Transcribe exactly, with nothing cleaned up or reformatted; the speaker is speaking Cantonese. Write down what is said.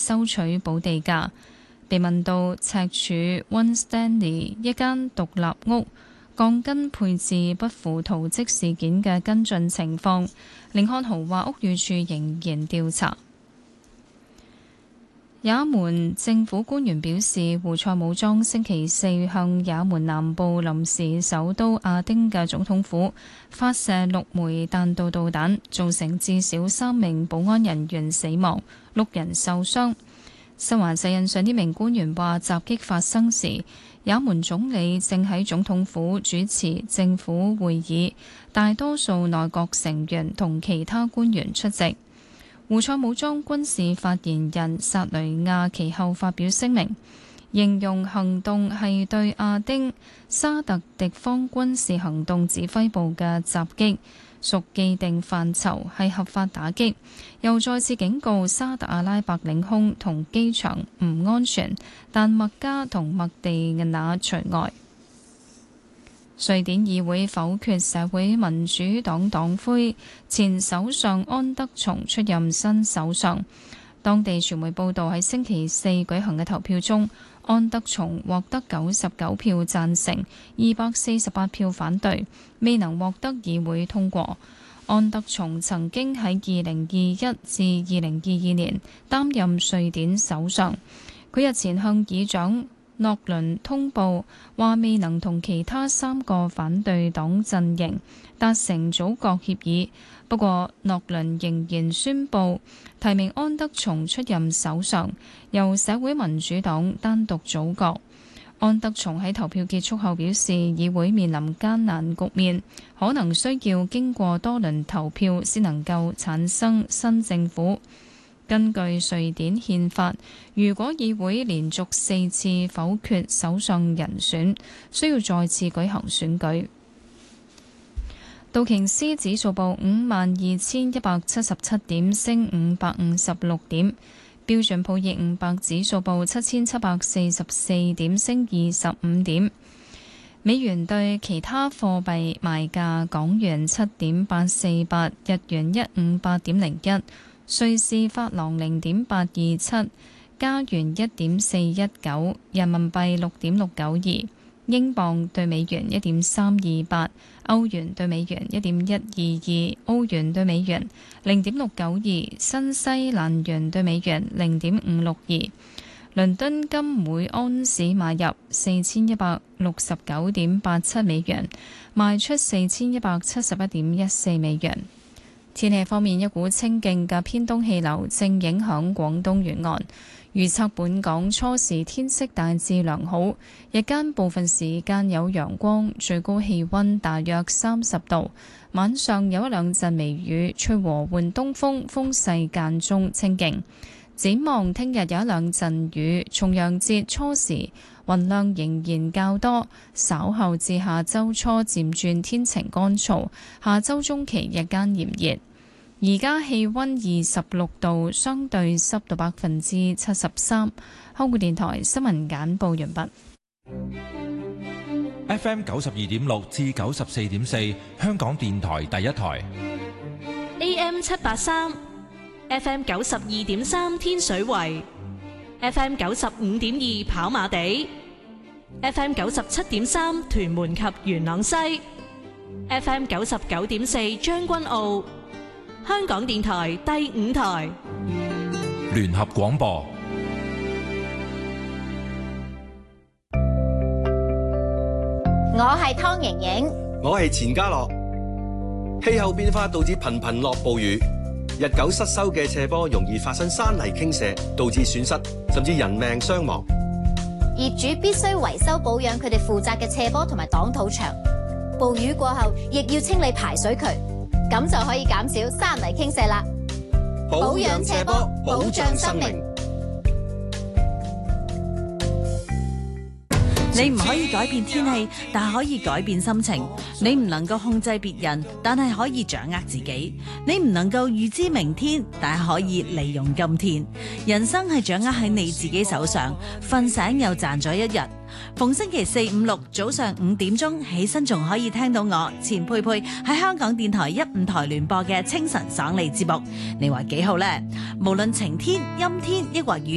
收取補地價。被問到赤柱 One Stanley 一間獨立屋鋼筋配置不符圖則事件嘅跟進情況，甯漢豪話屋宇署仍然調查。也門政府官員表示，胡塞武裝星期四向也門南部臨時首都亞丁嘅總統府發射六枚彈道導彈，造成至少三名保安人員死亡，六人受傷。新華社引述呢名官員話，襲擊發生時，也門總理正喺總統府主持政府會議，大多數內閣成員同其他官員出席。胡塞武裝軍事發言人薩雷亞其後發表聲明，形容行動係對亞丁沙特敵方軍事行動指揮部嘅襲擊，屬既定範疇，係合法打擊，又再次警告沙特阿拉伯領空同機場唔安全，但麥加同麥地那除外。瑞典議會否決社會民主黨黨魁前首相安德松出任新首相。當地傳媒報道喺星期四舉行嘅投票中，安德松獲得九十九票贊成，二百四十八票反對，未能獲得議會通過。安德松曾經喺二零二一至二零二二年擔任瑞典首相。佢日前向議長諾倫通報話未能同其他三個反對黨陣營達成組閣協議，不過諾倫仍然宣布提名安德松出任首相，由社會民主黨單獨組閣。安德松喺投票結束後表示，議會面臨艱難局面，可能需要經過多輪投票先能夠產生新政府。根據瑞典憲法，如果議會連續四次否決首相人選，需要再次舉行選舉。道瓊斯指數報五萬二千一百七十七點，升五百五十六點。標準普爾五百指數報七千七百四十四點，升二十五點。美元對其他貨幣賣價：港元七點八四八，日元一五八點零一。瑞士法郎零點八二七，加元一點四一九，人民幣六點六九二，英鎊對美元一點三二八，歐元對美元一點一二二，澳元對美元零點六九二，新西蘭元對美元零點五六二。倫敦金每安士買入四千一百六十九點八七美元，賣出四千一百七十一點一四美元。天氣方面，一股清勁嘅偏東氣流正影響廣東沿岸，預測本港初時天色大致良好，日間部分時間有陽光，最高氣溫大約三十度，晚上有一兩陣微雨，吹和緩東風，風勢間中清勁。展望聽日有一兩陣雨，重陽節初時雲量仍然較多，稍後至下周初漸轉天晴乾燥，下周中期日間炎熱。而家氣溫二十六度，相對濕度百分之七十三。香港電台新聞簡報完畢。 F M 九十二點六至九十四點四，香港電台第一台。 A M 七八三，F M 九十二點三天水圍，F M 九十五點二跑馬地，F M 九十七點三屯門及元朗西，F M 九十九點四將軍澳。香港電台第五台聯合廣播。 我係湯盈盈， 我係錢嘉樂。氣候變化導致頻頻落暴雨，日久失修嘅斜坡容易發生山泥傾瀉，導致損失甚至人命傷亡。 業主必須維修保養佢哋負責嘅斜坡同埋擋土牆。暴雨過後，亦要清理排水渠。咁就可以減少山泥傾瀉啦！保養斜坡，保障生命。 你唔可以改變天氣，但係可以改變心情。你唔能夠控制別人，但係可以掌握自己。你唔能夠預知明天，但係可以利用今天。人生係掌握喺你自己手上。瞓醒又賺咗一日。逢星期四、五、六早上五點鐘起身，仲可以聽到我錢佩佩喺香港電台一五台聯播嘅清晨爽利節目。你話幾好呢？無論晴天、陰天抑或雨